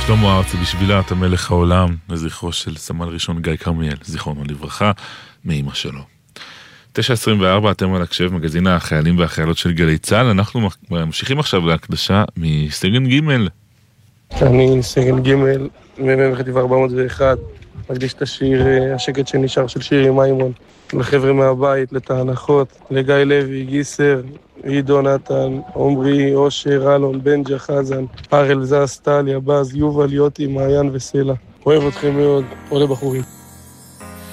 שלמה ארצי בשבילת המלך העולם, לזכרו של סמל ראשון גיא כרמיאל, זיכרונו לברכה, מאמא שלו. 9:24, אתם על הקשב, מגזין החיילים והחיילות של גלי צה"ל. אנחנו ממשיכים עכשיו להקדשה מסגן ג'. אני סגן ג' מ"מ חטיבה 401, מקדיש את השיר השקט שנשאר של שירי מימון לחבר'ה מהבית, לתענכות, לגיא לוי, גיסר, עידו נתן, עומרי, אושר, אלון, בנג'ה, חזן, הראל זס, טליה, בז, יובל, יוטי, מעיין וסלע. אוהב אתכם מאוד, עולה בחורים.